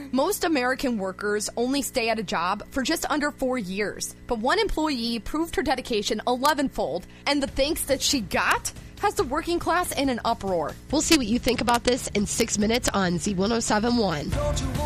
Most American workers only stay at a job for just under 4 years, but one employee proved her dedication 11-fold, and the thanks that she got has the working class in an uproar. We'll see what you think about this in 6 minutes on Z1071.